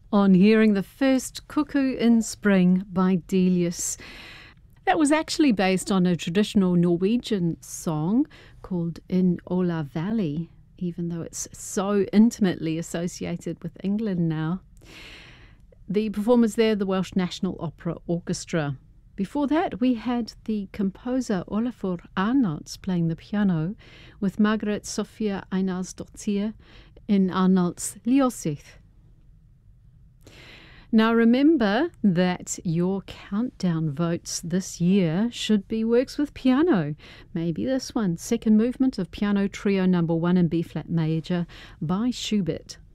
on hearing the first Cuckoo in Spring by Delius. That was actually based on a traditional Norwegian song called In Ola Valley, even though it's so intimately associated with England now. The performers there, the Welsh National Opera Orchestra. Before that, we had the composer Olafur Arnalds playing the piano with Margaret Sophia Einarsdottir in Arnalds Ljósið. Now remember that your countdown votes this year should be works with piano. Maybe this one, second movement of Piano Trio No. 1 in B-flat major by Schubert.